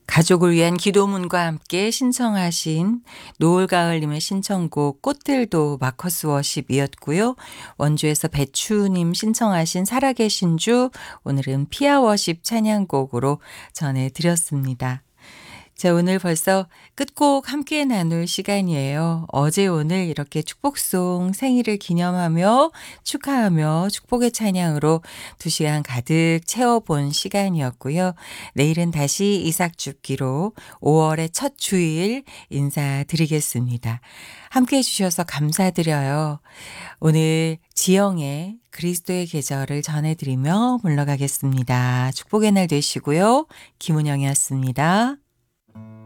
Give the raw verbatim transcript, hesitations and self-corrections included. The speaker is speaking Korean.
가족을 위한 기도문과 함께 신청하신 노을가을님의 신청곡 꽃들도 마커스 워십이었고요. 원주에서 배추님 신청하신 살아계신 주, 오늘은 피아 워십 찬양곡으로 전해드렸습니다. 자, 오늘 벌써 끝곡 함께 나눌 시간이에요. 어제 오늘 이렇게 축복송 생일을 기념하며 축하하며 축복의 찬양으로 두 시간 가득 채워본 시간이었고요. 내일은 다시 이삭 죽기로 오월의 첫 주일 인사드리겠습니다. 함께 해주셔서 감사드려요. 오늘 지영의 그리스도의 계절을 전해드리며 물러가겠습니다. 축복의 날 되시고요. 김은영이었습니다.